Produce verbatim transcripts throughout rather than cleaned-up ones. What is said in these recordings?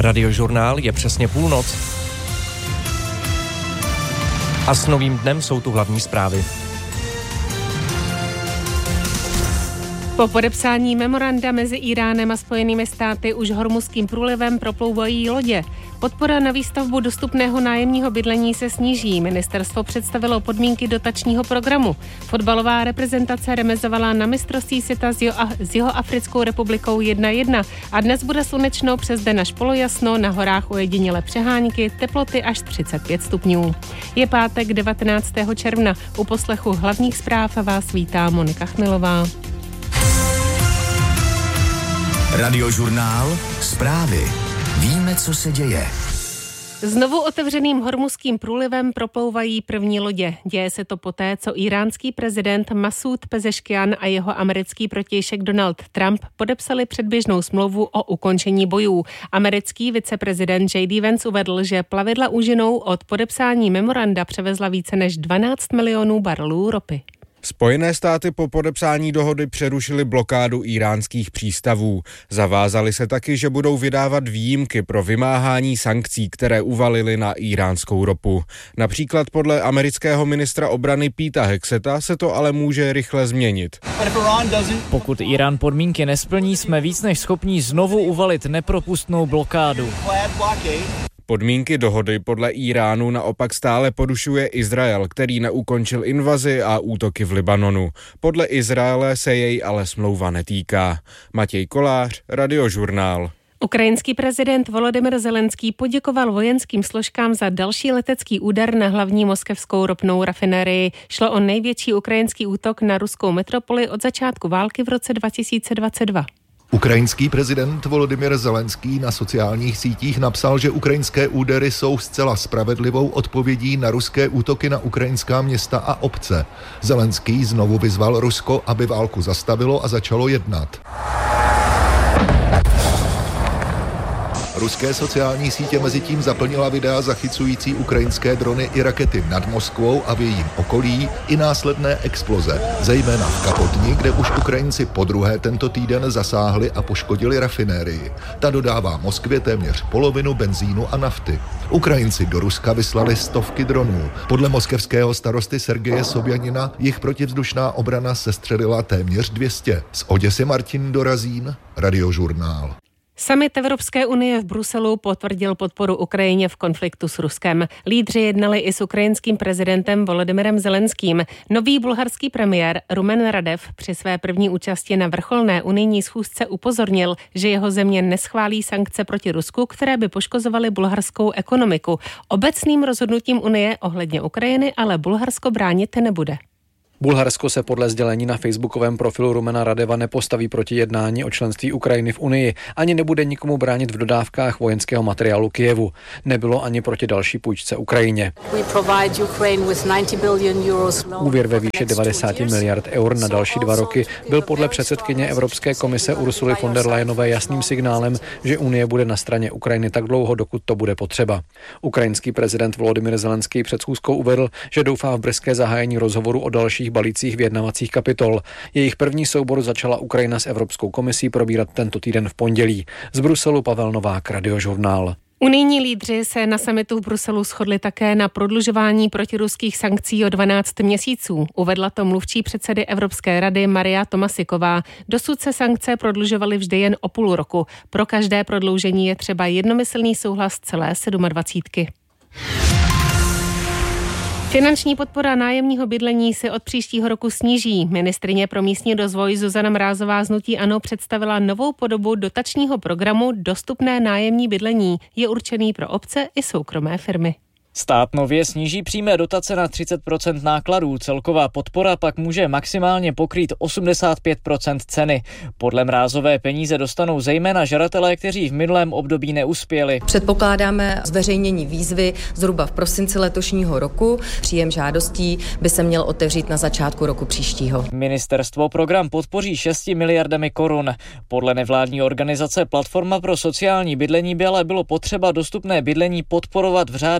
Radiožurnál je přesně půlnoc. A s novým dnem jsou tu hlavní zprávy. Po podepsání memoranda mezi Íránem a Spojenými státy už Hormuzským průlivem proplouvají lodě. Podpora na výstavbu dostupného nájemního bydlení se sníží. Ministerstvo představilo podmínky dotačního programu. Fotbalová reprezentace remizovala na mistrovství světa s, jo- s Jihoafrickou republikou jedna jedna a dnes bude slunečno, přes den až polojasno, na horách ojedinělé přehánky, teploty až třicet pět stupňů. Je pátek devatenáctého června. U poslechu hlavních zpráv vás vítá Monika Chmelová. Radiožurnál, zprávy. Víme, co se děje. Znovu otevřeným Hormuzským průlivem proplouvají první lodě. Děje se to poté, co iránský prezident Masud Pezeškian a jeho americký protějšek Donald Trump podepsali předběžnou smlouvu o ukončení bojů. Americký viceprezident J D Vance uvedl, že plavidla úžinou od podepsání memoranda převezla více než dvanáct milionů barelů ropy. Spojené státy po podepsání dohody přerušily blokádu íránských přístavů. Zavázali se taky, že budou vydávat výjimky pro vymáhání sankcí, které uvalily na íránskou ropu. Například podle amerického ministra obrany Peta Hexeta se to ale může rychle změnit. Pokud Irán podmínky nesplní, jsme víc než schopní znovu uvalit nepropustnou blokádu. Podmínky dohody podle Íránu naopak stále porušuje Izrael, který neukončil invazi a útoky v Libanonu. Podle Izraele se jej ale smlouva netýká. Matěj Kolář, Radiožurnál. Ukrajinský prezident Volodymyr Zelenský poděkoval vojenským složkám za další letecký úder na hlavní moskevskou ropnou rafinérii. Šlo o největší ukrajinský útok na ruskou metropoli od začátku války v roce dva tisíce dvacet dva. Ukrajinský prezident Volodymyr Zelenský na sociálních sítích napsal, že ukrajinské údery jsou zcela spravedlivou odpovědí na ruské útoky na ukrajinská města a obce. Zelenský znovu vyzval Rusko, aby válku zastavilo a začalo jednat. Ruské sociální sítě mezitím zaplnila videa zachycující ukrajinské drony i rakety nad Moskvou a v jejím okolí i následné exploze, zejména v Kapotni, kde už Ukrajinci podruhé tento týden zasáhli a poškodili rafinérii. Ta dodává Moskvě téměř polovinu benzínu a nafty. Ukrajinci do Ruska vyslali stovky dronů. Podle moskevského starosty Sergeje Sobjanina jich protivzdušná obrana sestřelila téměř dvě stě. Z Oděsy Martin Dorazín, Radiožurnál. Summit Evropské unie v Bruselu potvrdil podporu Ukrajině v konfliktu s Ruskem. Lídři jednali i s ukrajinským prezidentem Volodymyrem Zelenským. Nový bulharský premiér Rumen Radev při své první účasti na vrcholné unijní schůzce upozornil, že jeho země neschválí sankce proti Rusku, které by poškozovaly bulharskou ekonomiku. Obecným rozhodnutím Unie ohledně Ukrajiny ale Bulharsko bránit nebude. Bulharsko se podle sdělení na facebookovém profilu Rumena Radeva nepostaví proti jednání o členství Ukrajiny v Unii, ani nebude nikomu bránit v dodávkách vojenského materiálu Kyjevu. Nebylo ani proti další půjčce Ukrajině. Úvěr ve výši devadesát miliard eur na další dva roky byl podle předsedkyně Evropské komise Ursuly von der Leyenové jasným signálem, že Unie bude na straně Ukrajiny tak dlouho, dokud to bude potřeba. Ukrajinský prezident Volodymyr Zelenský před schůzkou uvedl, že doufá v brzké zahájení rozhovoru o dalších balících vyjednavacích kapitol. Jejich první soubor začala Ukrajina s Evropskou komisí probírat tento týden v pondělí. Z Bruselu Pavel Novák, Radiožurnál. Unijní lídři se na summitu v Bruselu shodli také na prodlužování protiruských sankcí o dvanáct měsíců. Uvedla to mluvčí předsedy Evropské rady Maria Tomasiková. Dosud se sankce prodlužovaly vždy jen o půl roku. Pro každé prodloužení je třeba jednomyslný souhlas celé sedmadvacítky. Finanční podpora nájemního bydlení se od příštího roku sníží. Ministryně pro místní rozvoj Zuzana Mrázová z hnutí ANO představila novou podobu dotačního programu Dostupné nájemní bydlení. Je určený pro obce i soukromé firmy. Stát nově sníží přímé dotace na třicet procent nákladů, celková podpora pak může maximálně pokrýt osmdesát pět procent ceny. Podle Mrázové peníze dostanou zejména žadatelé, kteří v minulém období neuspěli. Předpokládáme zveřejnění výzvy zhruba v prosinci letošního roku. Příjem žádostí by se měl otevřít na začátku roku příštího. Ministerstvo program podpoří šesti miliardami korun. Podle nevládní organizace Platforma pro sociální bydlení by ale bylo potřeba dostupné bydlení podporovat v řádech deset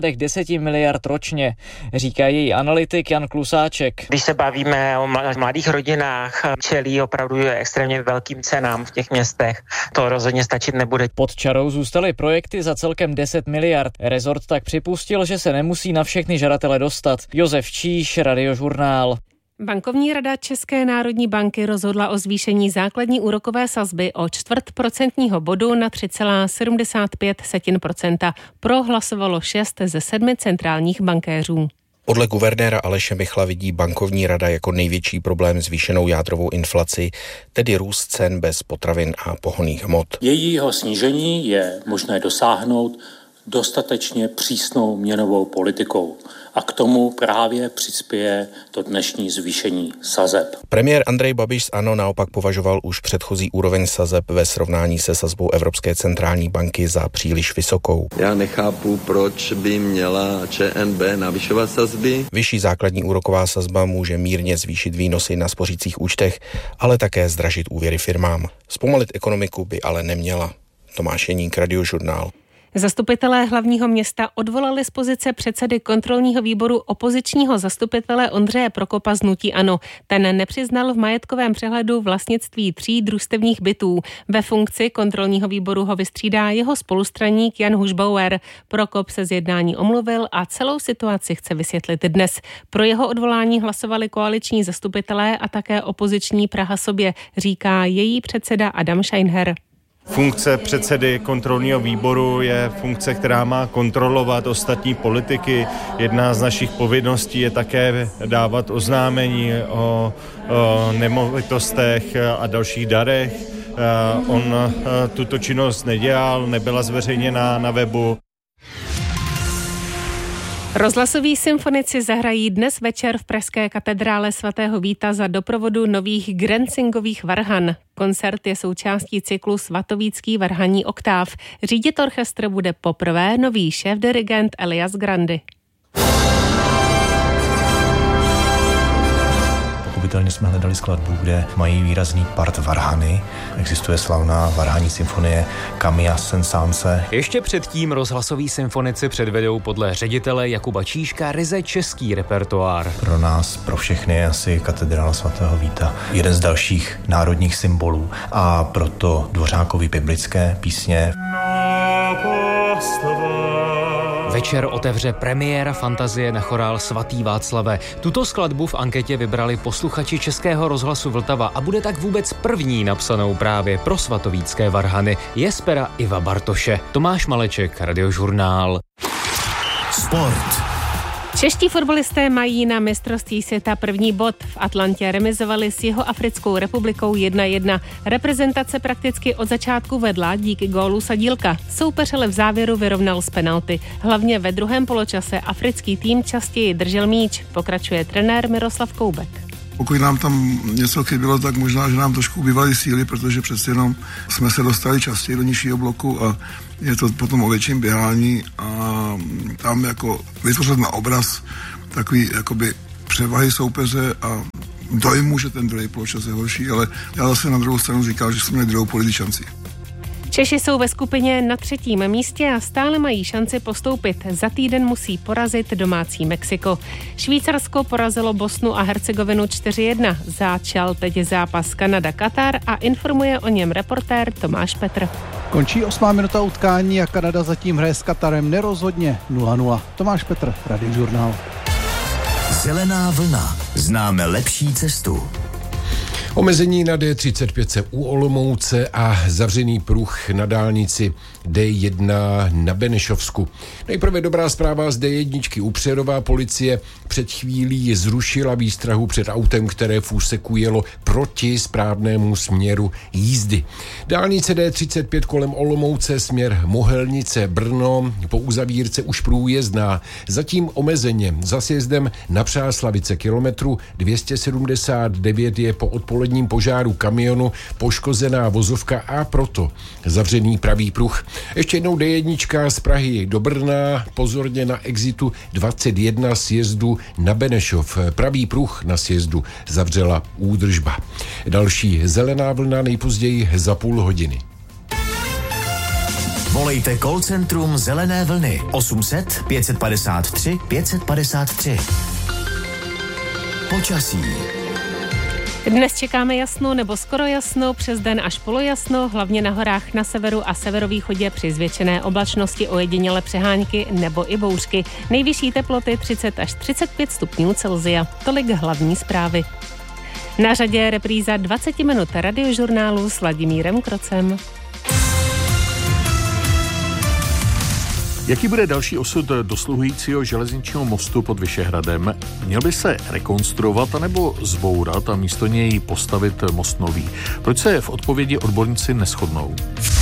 třicet miliard ročně, říká její analytik Jan Klusáček. Když se bavíme o mladých rodinách, čelí opravdu extrémně velkým cenám v těch městech. To rozhodně stačit nebude. Pod čarou zůstaly projekty za celkem deset miliard. Rezort tak připustil, že se nemusí na všechny žadatele dostat. Josef Číš, Radiožurnál. Bankovní rada České národní banky rozhodla o zvýšení základní úrokové sazby o čtvrt procentního bodu na tři celá sedmdesát pět procenta. Pro hlasovalo šest ze sedmi centrálních bankéřů. Podle guvernéra Aleše Michla vidí bankovní rada jako největší problém zvýšenou jádrovou inflaci, tedy růst cen bez potravin a pohonných hmot. Jejího snížení je možné dosáhnout dostatečně přísnou měnovou politikou. A k tomu právě přispěje to dnešní zvýšení sazeb. Premiér Andrej Babiš z ANO naopak považoval už předchozí úroveň sazeb ve srovnání se sazbou Evropské centrální banky za příliš vysokou. Já nechápu, proč by měla ČNB navyšovat sazby. Vyšší základní úroková sazba může mírně zvýšit výnosy na spořících účtech, ale také zdražit úvěry firmám. Zpomalit ekonomiku by ale neměla. Tomáš Jeník, Radiožurnál. Zastupitelé hlavního města odvolali z pozice předsedy kontrolního výboru opozičního zastupitele Ondřeje Prokopa z hnutí ANO. Ten nepřiznal v majetkovém přehledu vlastnictví tří družstevních bytů. Ve funkci kontrolního výboru ho vystřídá jeho spolustraník Jan Hušbauer. Prokop se z jednání omluvil a celou situaci chce vysvětlit dnes. Pro jeho odvolání hlasovali koaliční zastupitelé a také opoziční Praha sobě, říká její předseda Adam Scheinher. Funkce předsedy kontrolního výboru je funkce, která má kontrolovat ostatní politiky. Jedna z našich povinností je také dávat oznámení o, o nemovitostech a dalších darech. On tuto činnost nedělal, nebyla zveřejněna na webu. Rozhlasoví symfonici zahrají dnes večer v pražské katedrále svatého Víta za doprovodu nových Grenzingových varhan. Koncert je součástí cyklu Svatovícký varhanní oktáv. Řídit orchestr bude poprvé nový šéfdirigent Elias Grandy. Pochopitelně jsme hledali skladbu, kde mají výrazný part varhany. Existuje slavná varhanní symfonie Camilla Saint-Saëns. Ještě předtím rozhlasoví symfonici předvedou podle ředitele Jakuba Číška ryze český repertoár. Pro nás, pro všechny je asi katedrála svatého Víta jeden z dalších národních symbolů a proto Dvořákovy biblické písně. Večer otevře premiéra fantazie na chorál Svatý Václave. Tuto skladbu v anketě vybrali posluchači Českého rozhlasu Vltava a bude tak vůbec první napsanou právě pro svatovícké varhany. Je z pera Iva Bartoše. Tomáš Maleček, Radiožurnál. Sport. Čeští fotbalisté mají na mistrovství světa první bod. V Atlantě remizovali s Jihoafrickou republikou jedna jedna. Reprezentace prakticky od začátku vedla díky gólu Sadílka. Soupeř ale v závěru vyrovnal z penalty. Hlavně ve druhém poločase africký tým častěji držel míč, pokračuje trenér Miroslav Koubek. Pokud nám tam něco chybělo, tak možná, že nám trošku ubývaly síly, protože přeci jenom jsme se dostali častěji do nižšího bloku a je to potom o větším běhání a tam jako vytvořit na obraz takový jakoby převahy soupeře a dojmu, že ten druhý poločas je horší, ale já zase na druhou stranu říkal, že jsme měli druhou polovici šanci. Češi jsou ve skupině na třetím místě a stále mají šanci postoupit. Za týden musí porazit domácí Mexiko. Švýcarsko porazilo Bosnu a Hercegovinu čtyři jedna. Začal teď zápas Kanada-Katar a informuje o něm reportér Tomáš Petr. Končí osmá minuta utkání a Kanada zatím hraje s Katarem nerozhodně nula nula. Tomáš Petr, Radiožurnál. Zelená vlna. Známe lepší cestu. Omezení na D třicet pět se u Olomouce a zavřený pruh na dálnici D jedna na Benešovsku. Nejprve dobrá zpráva z D jedna u Přerova. Policie před chvílí zrušila výstrahu před autem, které v úseku jelo proti správnému směru jízdy. Dálnice D třicet pět kolem Olomouce směr Mohelnice Brno po uzavírce už průjezdná. Zatím omezeně za sjezdem na Přáslavice kilometru dvě stě sedmdesát devět je po odpoledním požáru kamionu poškozená vozovka a proto zavřený pravý pruh. Ještě jednou D jedna z Prahy do Brna, pozorně na exitu dvacet jedna sjezdu na Benešov. Pravý pruh na sjezdu zavřela údržba. Další zelená vlna nejpozději za půl hodiny. Volejte call centrum Zelené vlny osm set pět padesát tři pět padesát tři. Počasí. Dnes čekáme jasno nebo skoro jasno, přes den až polojasno, hlavně na horách na severu a severovýchodě při zvětšené oblačnosti ojediněle přehánky nebo i bouřky. Nejvyšší teploty třicet až třicet pět stupňů Celsia. Tolik hlavní zprávy. Na řadě je repríza dvacet minut radiožurnálu s Vladimírem Krocem. Jaký bude další osud dosluhujícího železničního mostu pod Vyšehradem? Měl by se rekonstruovat anebo zbourat a místo něj postavit most nový? Proč se v odpovědi odborníci neshodnou?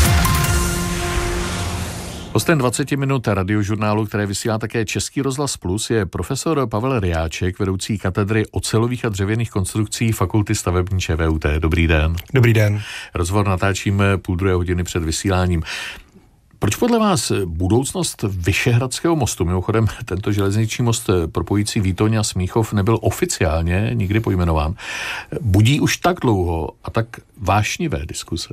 Hostem dvacet minut radiožurnálu, které vysílá také Český rozhlas Plus, je profesor Pavel Ryáček, vedoucí katedry ocelových a dřevěných konstrukcí Fakulty stavební ČVUT. Dobrý den. Dobrý den. Rozhovor natáčíme půl druhé hodiny před vysíláním. Proč podle vás budoucnost Vyšehradského mostu, mimochodem tento železniční most propojící Výtoň a Smíchov nebyl oficiálně nikdy pojmenován, budí už tak dlouho a tak vášnivé diskuse?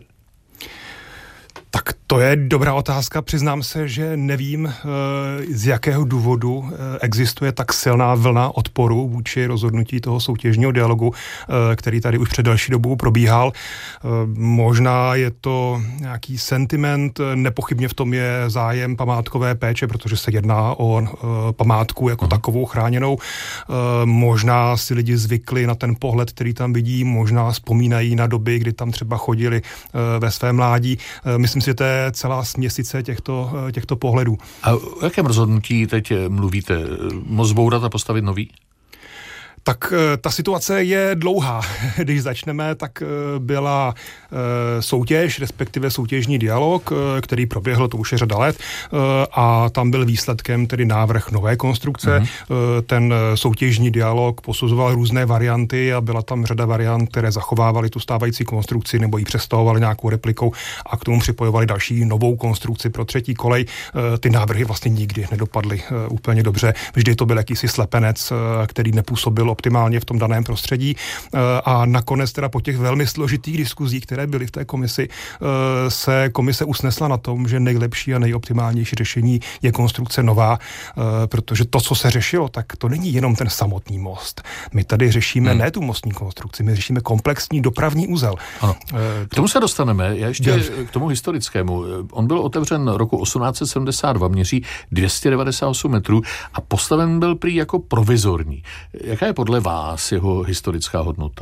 Tak to je dobrá otázka. Přiznám se, že nevím, z jakého důvodu existuje tak silná vlna odporu vůči rozhodnutí toho soutěžního dialogu, který tady už před delší dobou probíhal. Možná je to nějaký sentiment, nepochybně v tom je zájem památkové péče, protože se jedná o památku jako takovou chráněnou. Možná si lidi zvykli na ten pohled, který tam vidí, možná vzpomínají na doby, kdy tam třeba chodili ve své mládí. Myslím si, že to je celá směsice těchto, těchto pohledů. A o jakém rozhodnutí teď mluvíte? Most zbourat a postavit nový? Tak ta situace je dlouhá. Když začneme, tak byla soutěž, respektive soutěžní dialog, který proběhl, to už je řada let, a tam byl výsledkem tedy návrh nové konstrukce. Uh-huh. Ten soutěžní dialog posuzoval různé varianty a byla tam řada variant, které zachovávaly tu stávající konstrukci nebo ji přestahovaly nějakou replikou a k tomu připojovali další novou konstrukci pro třetí kolej. Ty návrhy vlastně nikdy nedopadly úplně dobře. Vždy to byl jakýsi slepenec, který nepůsobil optimálně v tom daném prostředí a nakonec teda po těch velmi složitých diskuzích, které byly v té komisi, se komise usnesla na tom, že nejlepší a nejoptimálnější řešení je konstrukce nová, protože to, co se řešilo, tak to není jenom ten samotný most. My tady řešíme hmm. ne tu mostní konstrukci, my řešíme komplexní dopravní uzel. Ano. K tomu se dostaneme. Já ještě Děl. k tomu historickému. On byl otevřen roku osmnáct set sedmdesát dva, měří dvě stě devadesát osm metrů a postaven byl prý jako provizorní. Jaká je podle vás jeho historická hodnota?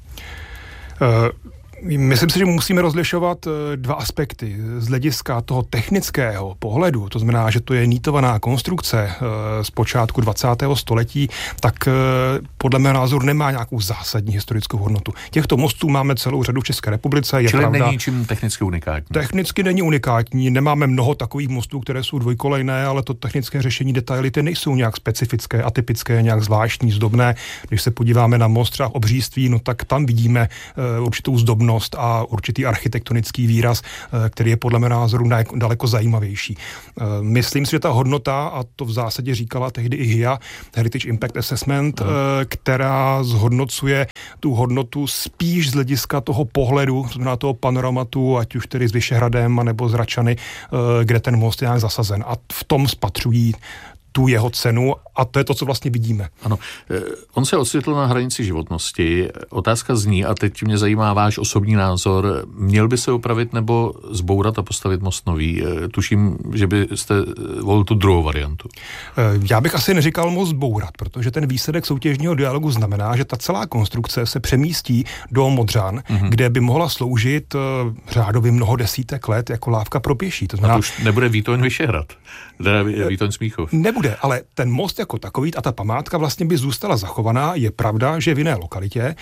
Uh... Myslím si, že musíme rozlišovat dva aspekty. Z hlediska toho technického pohledu, to znamená, že to je nýtovaná konstrukce z počátku dvacátého století, tak podle mého názoru nemá nějakou zásadní historickou hodnotu. Těchto mostů máme celou řadu v České republice. Je Čili pravda, není čím technicky unikátní? Technicky není unikátní. Nemáme mnoho takových mostů, které jsou dvojkolejné, ale to technické řešení, detaily, ty nejsou nějak specifické, atypické, nějak zvláštní, zdobné. Když se podíváme na most třeba v Obříství, no tak tam vidíme uh, určitou zdobnost a určitý architektonický výraz, který je podle mého názoru daleko zajímavější. Myslím si, že ta hodnota, a to v zásadě říkala tehdy i H I A, Heritage Impact Assessment, no. která zhodnocuje tu hodnotu spíš z hlediska toho pohledu, to znamená toho panoramatu, ať už tedy s Vyšehradem, nebo z Račany, kde ten most je nějak zasazen. A v tom spatřují tu jeho cenu a to je to, co vlastně vidíme. Ano. On se ocitl na hranici životnosti. Otázka zní, a teď mě zajímá váš osobní názor, měl by se opravit nebo zbourat a postavit most nový? Tuším, že byste volil tu druhou variantu. Já bych asi neříkal most zbourat, protože ten výsledek soutěžního dialogu znamená, že ta celá konstrukce se přemístí do Modřan, mm-hmm. kde by mohla sloužit řádově mnoho desítek let jako lávka pro pěší. To znamená, a to už nebude Výtoň Vyšehrad, teda Výtoň Smíchov. Nebude, ale ten most jako takový a ta památka vlastně by zůstala zachovaná. Je pravda, že v jiné lokalitě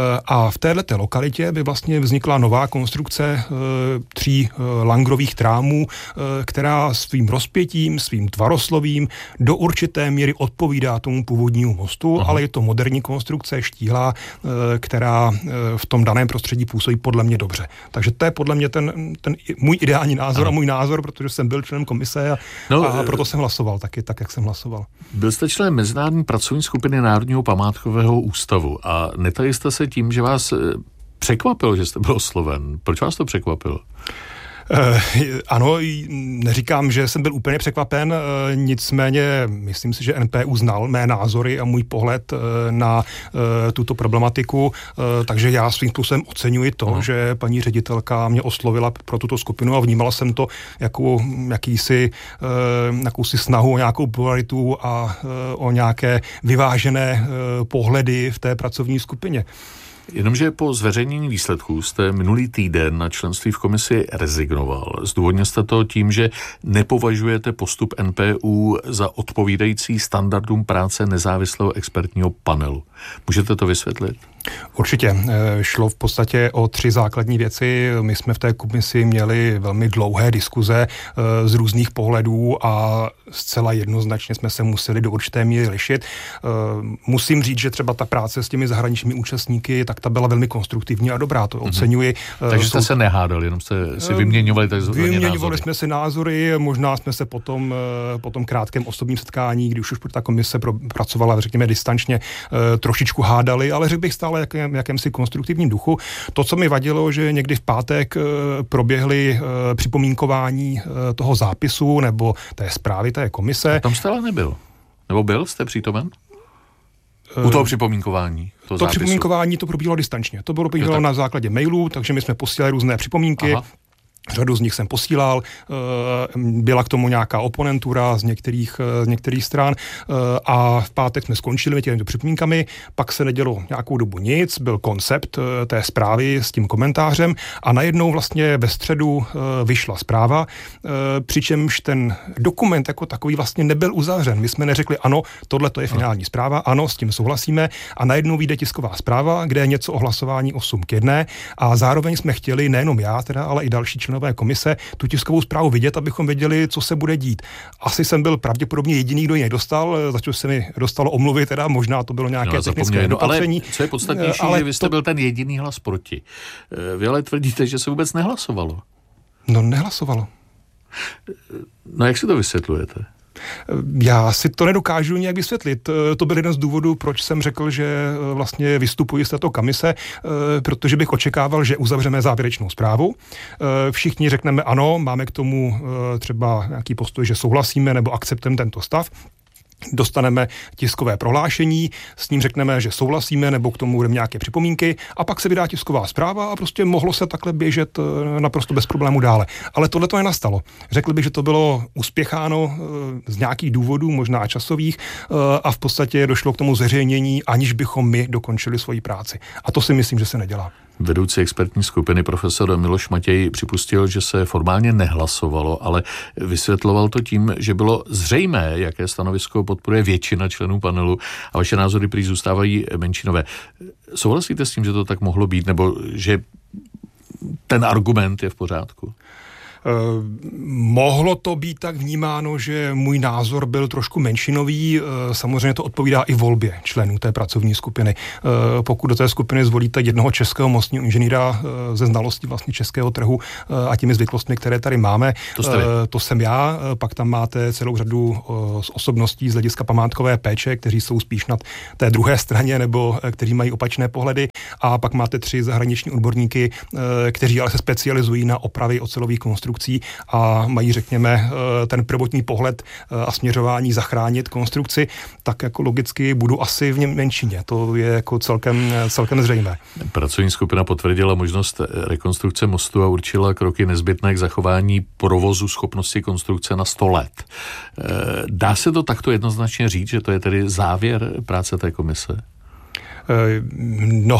a v téhleté lokalitě by vlastně vznikla nová konstrukce tří langrových trámů, která svým rozpětím, svým tvaroslovím do určité míry odpovídá tomu původnímu mostu, Aha. ale je to moderní konstrukce, štíhlá, která v tom daném prostředí působí podle mě dobře. Takže to je podle mě ten, ten můj ideální názor ano. a můj názor, protože jsem byl členem komise a, no, a proto jsem hlasoval taky tak, jak jsem hlasoval. Byl jste členem mezinárodní pracovní skupiny Národního památkového ústavu a netajili jste se tím, že vás překvapilo, že jste byl osloven. Proč vás to překvapilo? Uh, ano, neříkám, že jsem byl úplně překvapen, uh, nicméně myslím si, že N P U znal mé názory a můj pohled uh, na uh, tuto problematiku, uh, takže já svým způsobem oceňuji to, uh. že paní ředitelka mě oslovila pro tuto skupinu a vnímala jsem to jako jakýsi, uh, jakousi snahu o nějakou pluralitu a uh, o nějaké vyvážené uh, pohledy v té pracovní skupině. Jenomže po zveřejnění výsledků jste minulý týden na členství v komisi rezignoval. Zdůvodnil jste to tím, že nepovažujete postup N P U za odpovídající standardům práce nezávislého expertního panelu. Můžete to vysvětlit? Určitě. Šlo v podstatě o tři základní věci. My jsme v té komisi měli velmi dlouhé diskuze z různých pohledů a zcela jednoznačně jsme se museli do určité míry lišit. Musím říct, že třeba ta práce s těmi zahraničními účastníky, tak ta byla velmi konstruktivní a dobrá, to oceňuji. Mm-hmm. Takže jste Jsou... se nehádali, jenom jste si vyměňovali takzvané názory. Vyměňovali jsme si názory, možná jsme se potom po tom krátkém osobním setkání, když už ta komise pracovala, řekněme, distančně, trošičku hádali, ale řekl bych stále jakém, jakémsi konstruktivním duchu. To, co mi vadilo, že někdy v pátek proběhly připomínkování toho zápisu nebo té zprávy té komise. A tam jste ale nebyl. Nebo byl? Jste přítomen? U toho připomínkování. To zápisu. Připomínkování to probíhalo distančně. To bylo probíhalo na základě mailů, takže my jsme posílali různé připomínky. Aha. Řadu z nich jsem posílal, byla k tomu nějaká oponentura z některých, z některých stran a v pátek jsme skončili těmito připomínkami, pak se nedělo nějakou dobu nic, byl koncept té zprávy s tím komentářem a najednou vlastně ve středu vyšla zpráva, přičemž ten dokument jako takový vlastně nebyl uzavřen. My jsme neřekli ano, tohle to je finální zpráva, ano, s tím souhlasíme a najednou vyjde tisková zpráva, kde je něco o hlasování osm k jedné a zároveň jsme chtěli, nejenom já teda, ale i další členové komise, tu tiskovou zprávu vidět, abychom věděli, co se bude dít. Asi jsem byl pravděpodobně jediný, kdo ji nedostal, za co se mi dostalo omluvy, teda možná to bylo nějaké no, technické nedopatření. Ale co je podstatnější, ale že vy jste to... byl ten jediný hlas proti. Vy ale tvrdíte, že se vůbec nehlasovalo. No nehlasovalo. No jak si to vysvětlujete? Já si to nedokážu nějak vysvětlit. To byl jeden z důvodů, proč jsem řekl, že vlastně vystupuji z této komise, protože bych očekával, že uzavřeme závěrečnou zprávu. Všichni řekneme ano, máme k tomu třeba nějaký postoj, že souhlasíme nebo akceptujeme tento stav. Dostaneme tiskové prohlášení, s ním řekneme, že souhlasíme, nebo k tomu budeme nějaké připomínky a pak se vydá tisková zpráva a prostě mohlo se takhle běžet naprosto bez problému dále. Ale tohle to nenastalo. Řekl bych, že to bylo uspěcháno z nějakých důvodů, možná časových, a v podstatě došlo k tomu zveřejnění, aniž bychom my dokončili svoji práci. A to si myslím, že se nedělá. Vedoucí expertní skupiny profesor Miloš Matěj připustil, že se formálně nehlasovalo, ale vysvětloval to tím, že bylo zřejmé, jaké stanovisko podporuje většina členů panelu a vaše názory prý zůstávají menšinové. Souhlasíte s tím, že to tak mohlo být, nebo že ten argument je v pořádku? Uh, mohlo to být tak vnímáno, že můj názor byl trošku menšinový, uh, samozřejmě to odpovídá i volbě členů té pracovní skupiny. Uh, pokud do té skupiny zvolíte jednoho českého mostního inženýra uh, ze znalostí vlastně českého trhu uh, a těmi zvyklostmi, které tady máme, to, uh, to jsem já, uh, pak tam máte celou řadu uh, osobností z hlediska památkové péče, kteří jsou spíš na té druhé straně nebo uh, kteří mají opačné pohledy a pak máte tři zahraniční odborníky, uh, kteří ale se specializují na opravy ocelových konstrukcí a mají, řekněme, ten prvotní pohled a směřování zachránit konstrukci, tak jako logicky budu asi v něm menšině. To je jako celkem, celkem zřejmé. Pracovní skupina potvrdila možnost rekonstrukce mostu a určila kroky nezbytné k zachování provozu schopnosti konstrukce na sto let. Dá se to takto jednoznačně říct, že to je tedy závěr práce té komise? No,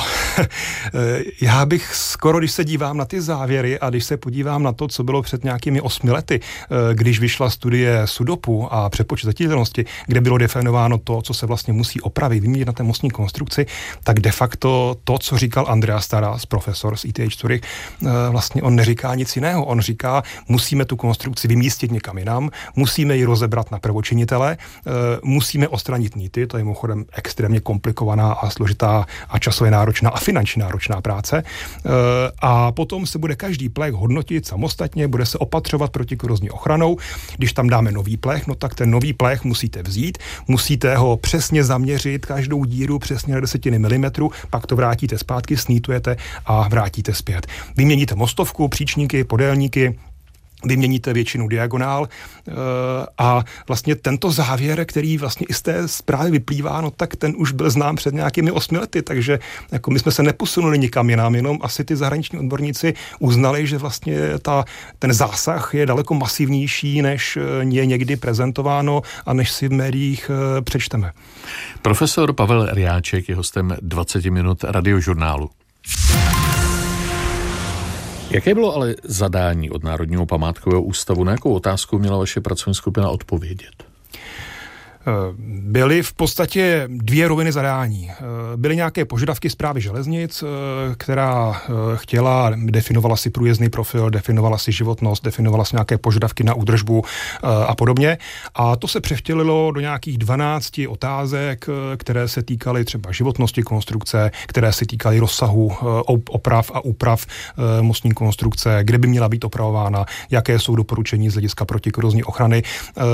já bych skoro, když se dívám na ty závěry a když se podívám na to, co bylo před nějakými osmi lety, když vyšla studie SUDOPu a přepočitatelnosti, kde bylo definováno to, co se vlastně musí opravit, vyměnit na té mostní konstrukci, tak de facto to, co říkal Andreas Taras, profesor z E T H Zurich, vlastně on neříká nic jiného. On říká, musíme tu konstrukci vymístit někam jinam, musíme ji rozebrat na prvočinitele, musíme odstranit nýty, to je mimochodem extrémně komplikovaná a složitá a časově náročná a finančně náročná práce. A potom se bude každý plech hodnotit samostatně, bude se opatřovat protikorozní ochranou. Když tam dáme nový plech, no tak ten nový plech musíte vzít, musíte ho přesně zaměřit, každou díru přesně na desetiny milimetru, pak to vrátíte zpátky, snítujete a vrátíte zpět. Vyměníte mostovku, příčníky, podélníky, vyměníte většinu diagonál a vlastně tento závěr, který vlastně i z té zprávy vyplývá, no tak ten už byl znám před nějakými osmi lety, takže jako my jsme se neposunuli nikam jinam, jenom asi ty zahraniční odborníci uznali, že vlastně ta, ten zásah je daleko masivnější, než je někdy prezentováno a než si v médiích přečteme. Profesor Pavel Riáček je hostem dvacet minut Radiožurnálu. Jaké bylo ale zadání od Národního památkového ústavu? Na jakou otázku měla vaše pracovní skupina odpovědět? Byly v podstatě dvě roviny zadání. Byly nějaké požadavky Správy železnic, která chtěla, definovala si průjezdný profil, definovala si životnost, definovala si nějaké požadavky na údržbu a podobně. A to se převtělilo do nějakých dvanácti otázek, které se týkaly třeba životnosti konstrukce, které se týkaly rozsahu oprav a úprav mostní konstrukce, kde by měla být opravována, jaké jsou doporučení z hlediska protikorozní ochrany.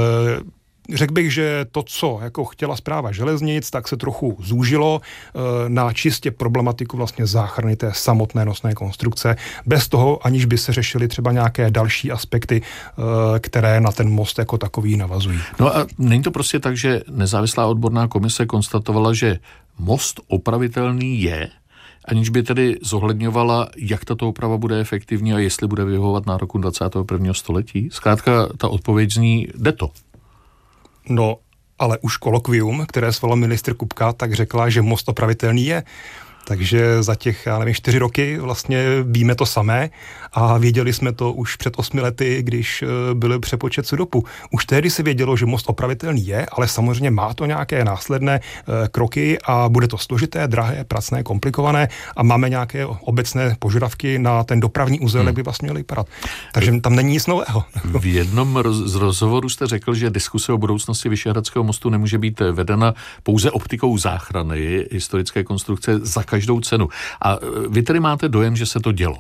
Řekl bych, že to, co jako chtěla Správa železnic, tak se trochu zúžilo e, na čistě problematiku vlastně záchrany té samotné nosné konstrukce, bez toho, aniž by se řešily třeba nějaké další aspekty, e, které na ten most jako takový navazují. No a není to prostě tak, že nezávislá odborná komise konstatovala, že most opravitelný je, aniž by tedy zohledňovala, jak tato oprava bude efektivní a jestli bude vyhovovat nároku dvacátého prvního století? Zkrátka ta odpověď zní, jde to. No, ale už kolokvium, které svolal ministr Kupka, tak řekla, že most opravitelný je. Takže za těch, já nevím, čtyři roky vlastně víme to samé a věděli jsme to už před osmi lety, když byl přepočet SUDOPu. Už tehdy se vědělo, že most opravitelný je, ale samozřejmě má to nějaké následné kroky a bude to složité, drahé, pracné, komplikované a máme nějaké obecné požadavky na ten dopravní uzel, hmm. jak by vlastně měl vypadat. Takže tam není nic nového. V jednom roz, z rozhovoru jste řekl, že diskuse o budoucnosti Vyšehradského mostu nemůže být vedena pouze optikou záchrany historické konstrukce za každou cenu. A vy tedy máte dojem, že se to dělo?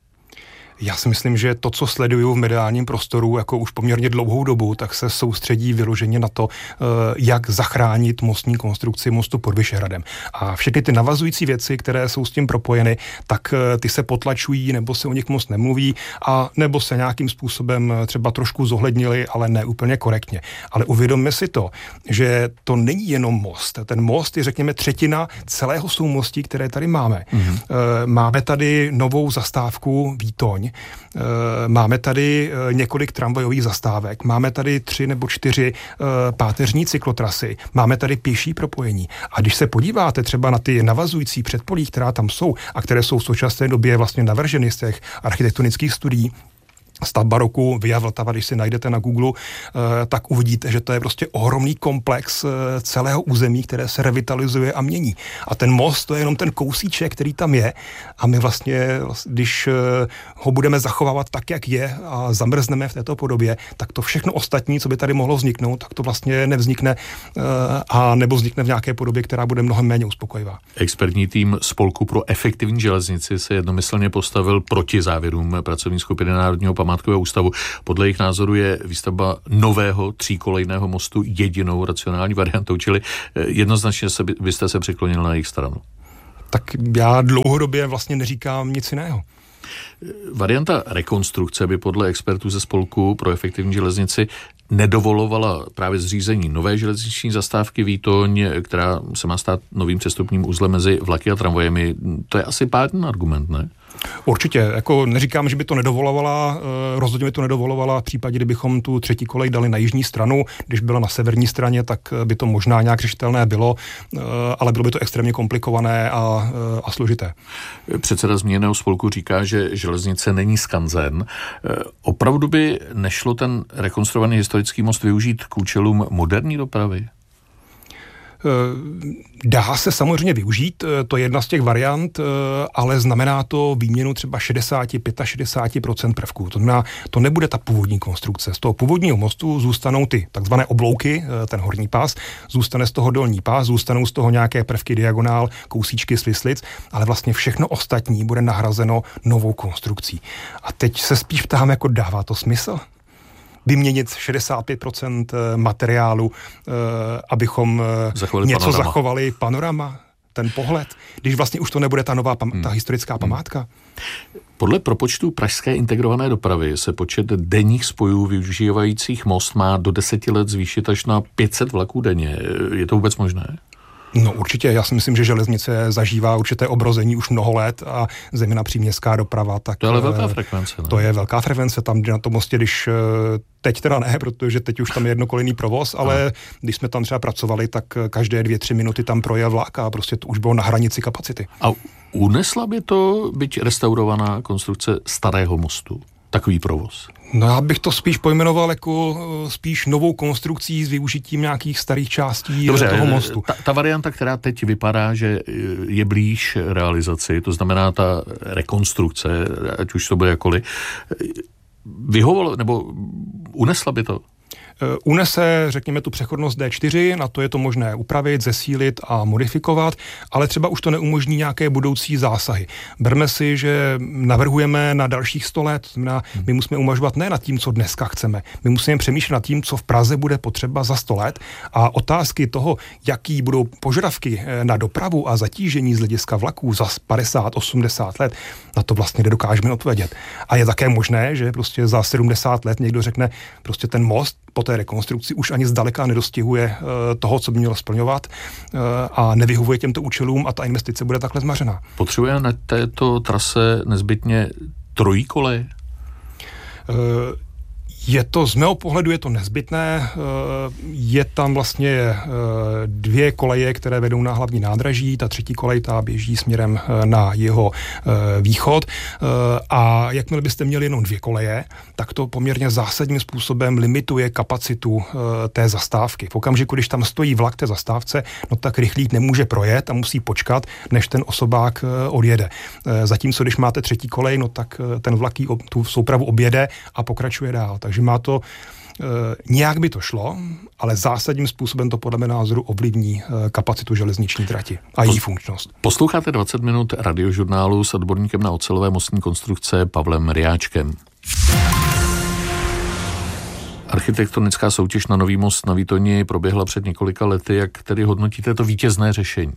Já si myslím, že to, co sleduju v mediálním prostoru jako už poměrně dlouhou dobu, tak se soustředí vyloženě na to, jak zachránit mostní konstrukci mostu pod Vyšehradem. A všechny ty navazující věci, které jsou s tím propojeny, tak ty se potlačují, nebo se o nich moc nemluví, a nebo se nějakým způsobem třeba trošku zohlednili, ale ne úplně korektně. Ale uvědomme si to, že to není jenom most. Ten most je, řekněme, třetina celého soumostí, které tady máme. Mm-hmm. Máme tady novou zastávku Výtoň. Máme tady několik tramvajových zastávek, máme tady tři nebo čtyři páteřní cyklotrasy, máme tady pěší propojení. A když se podíváte třeba na ty navazující předpolí, která tam jsou a které jsou v současné době vlastně navrženy z těch architektonických studií, stavba roku Via Vltava, když si najdete na Google, tak uvidíte, že to je prostě ohromný komplex celého území, které se revitalizuje a mění. A ten most, to je jenom ten kousíček, který tam je, a my vlastně, když ho budeme zachovávat tak, jak je, a zamrzneme v této podobě, tak to všechno ostatní, co by tady mohlo vzniknout, tak to vlastně nevznikne, a nebo vznikne v nějaké podobě, která bude mnohem méně uspokojivá. Expertní tým Spolku pro efektivní železnici se jednomyslně postavil proti závěrům pracovní skupiny Národního památkového ústavu. Podle jejich názoru je výstavba nového tříkolejného mostu jedinou racionální variantou, čili jednoznačně se, byste se přiklonil na jejich stranu. Tak já dlouhodobě vlastně neříkám nic jiného. Varianta rekonstrukce by podle expertů ze Spolku pro efektivní železnici nedovolovala právě zřízení nové železniční zastávky Výtoň, která se má stát novým přestupním uzlem mezi vlaky a tramvajemi. To je asi pádný argument, ne? Určitě, jako neříkám, že by to nedovolovala, rozhodně by to nedovolovala v případě, kdybychom tu třetí kolej dali na jižní stranu. Když byla na severní straně, tak by to možná nějak řešitelné bylo, ale bylo by to extrémně komplikované a, a složité. Předseda zmíněného spolku říká, že železnice není skanzen. Opravdu by nešlo ten rekonstruovaný historický most využít k účelům moderní dopravy? Dá se samozřejmě využít, to je jedna z těch variant, ale znamená to výměnu třeba šedesát až šedesát pět procent prvků. To znamená, to nebude ta původní konstrukce. Z toho původního mostu zůstanou ty takzvané oblouky, ten horní pás, zůstane z toho dolní pás, zůstanou z toho nějaké prvky diagonál, kousíčky svislic, ale vlastně všechno ostatní bude nahrazeno novou konstrukcí. A teď se spíš ptám, jako dává to smysl? Vyměnit šedesát pět procent materiálu, abychom zachovali něco panorama. zachovali panorama. ten pohled, když vlastně už to nebude ta nová, ta historická památka? Podle propočtu pražské integrované dopravy se počet denních spojů využívajících most má do deseti let zvýšit až na pět set vlaků denně. Je to vůbec možné? No určitě, já si myslím, že železnice zažívá určité obrození už mnoho let a zejména příměstská doprava. Tak to je ale velká frekvence. Ne? To je velká frekvence tam na tom mostě, když teď teda ne, protože teď už tam je jednokolejný provoz, ale a. když jsme tam třeba pracovali, tak každé dvě, tři minuty tam projel vlak a prostě to už bylo na hranici kapacity. A unesla by to, byť restaurovaná konstrukce starého mostu, takový provoz? No já bych to spíš pojmenoval jako spíš novou konstrukcí s využitím nějakých starých částí Dobře, toho mostu. Ta, ta varianta, která teď vypadá, že je blíž realizaci, to znamená ta rekonstrukce, ať už to bude jakkoliv, vyhovovalo, nebo unesla by to? Unese, řekněme, tu přechodnost D čtyři, na to je to možné upravit, zesílit a modifikovat, ale třeba už to neumožní nějaké budoucí zásahy. Berme si, že navrhujeme na dalších sto let, znamená, my musíme uvažovat ne nad tím, co dneska chceme, my musíme přemýšlet nad tím, co v Praze bude potřeba za sto let a otázky toho, jaký budou požadavky na dopravu a zatížení z hlediska vlaků za padesát osmdesát let, na to vlastně nedokážeme odpovědět. A je také možné, že prostě za sedmdesát let někdo řekne, prostě ten most po té rekonstrukci už ani zdaleka nedostihuje uh, toho, co by mělo splňovat uh, a nevyhovuje těmto účelům a ta investice bude takhle zmařená. Potřebuje na této trase nezbytně trojí koleje? Uh, Je to, z mého pohledu je to nezbytné, je tam vlastně dvě koleje, které vedou na hlavní nádraží, ta třetí kolej ta běží směrem na jeho východ a jakmile byste měli jenom dvě koleje, tak to poměrně zásadním způsobem limituje kapacitu té zastávky. V okamžiku, když tam stojí vlak té zastávce, no tak rychlík nemůže projet a musí počkat, než ten osobák odjede. Zatímco, když máte třetí kolej, no tak ten vlak tu soupravu objede a pokračuje dál. Takže má to, e, nějak by to šlo, ale zásadním způsobem to podle mého názoru ovlivní e, kapacitu železniční trati a její funkčnost. Posloucháte dvacet minut radiožurnálu s odborníkem na ocelové mostní konstrukce Pavlem Riáčkem. Architektonická soutěž na nový most na Výtoni proběhla před několika lety. Jak tedy hodnotíte to vítězné řešení?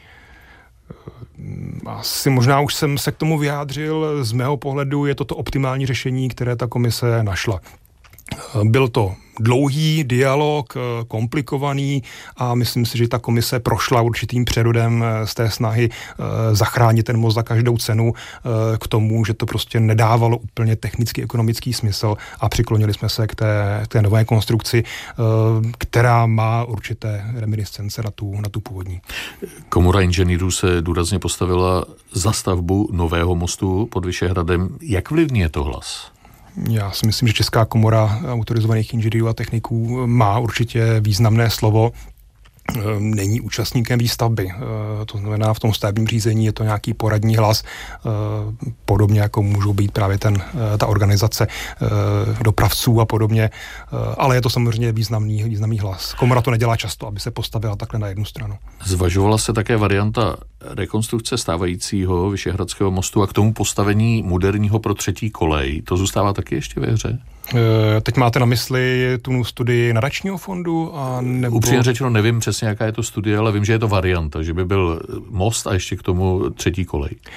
Asi možná už jsem se k tomu vyjádřil. Z mého pohledu je to to optimální řešení, které ta komise našla. Byl to dlouhý dialog, komplikovaný a myslím si, že ta komise prošla určitým přerodem z té snahy zachránit ten most za každou cenu k tomu, že to prostě nedávalo úplně technicky ekonomický smysl a přiklonili jsme se k té, k té nové konstrukci, která má určité reminiscence na tu, na tu původní. Komora inženýrů se důrazně postavila za stavbu nového mostu pod Vyšehradem. Jak vlivný je to hlas? Já si myslím, že Česká komora autorizovaných inženýrů a techniků má určitě významné slovo. Není účastníkem výstavby. To znamená, v tom stavebním řízení je to nějaký poradní hlas, podobně jako můžou být právě ten, ta organizace dopravců a podobně, ale je to samozřejmě významný, významný hlas. Komora to nedělá často, aby se postavila takhle na jednu stranu. Zvažovala se také varianta rekonstrukce stávajícího Vyšehradského mostu a k tomu postavení moderního pro třetí kolej. To zůstává taky ještě ve hře? Teď máte na mysli tu studii nadačního fondu? A nebo... Upřímně řečeno nevím přesně, jaká je to studie, ale vím, že je to varianta, že by byl most a ještě k tomu třetí kolej.